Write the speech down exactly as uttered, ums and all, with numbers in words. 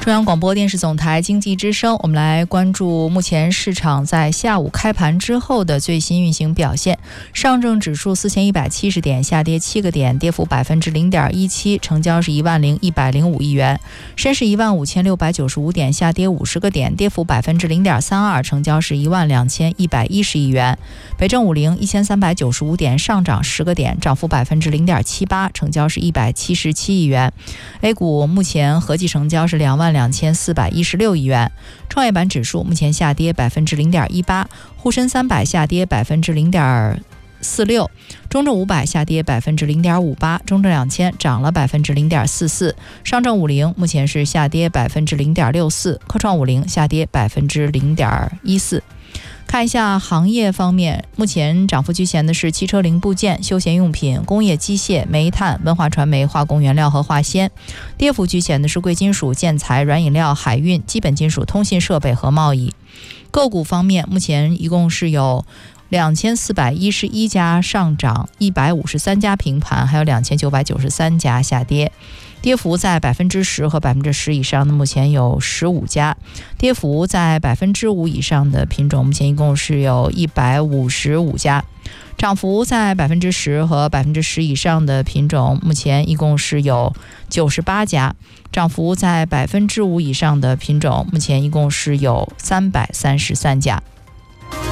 中央广播电视总台经济之声，我们来关注目前市场在下午开盘之后的最新运行表现。上证指数四千一百七十点，下跌七个点，跌幅百分之零点一七，成交是一万零一百零五亿元。深市一万五千六百九十五点，下跌五十个点，跌幅百分之零点三二，成交是一万两千一百一十亿元。北证五零一千三百九十五点，上涨十个点，涨幅百分之零点七八，成交是一百七十七亿元。A 股目前合计成交是两万两千四百一十六亿元。创业板指数目前下跌百分之零点一八，沪深三百下跌百分之零点四六，中证五百下跌百分之零点五八，中证两千涨了百分之零点四四，上证五零目前是下跌百分之零点六四，科创五零下跌百分之零点一四。看一下行业方面，目前涨幅居前的是汽车零部件、休闲用品、工业机械、煤炭、文化传媒、化工原料和化纤；跌幅居前的是贵金属、建材、软饮料、海运、基本金属、通信设备和贸易。个股方面，目前一共是有两千四百一十一家上涨，一百五十三家平盘，还有两千九百九十三家下跌。跌幅在百分之十和百分之十以上的目前有十五家，跌幅在百分之五以上的品种目前一共是有一百五十五家，涨幅在百分之十和百分之十以上的品种目前一共是有九十八家，涨幅在百分之五以上的品种目前一共是有三百三十三家。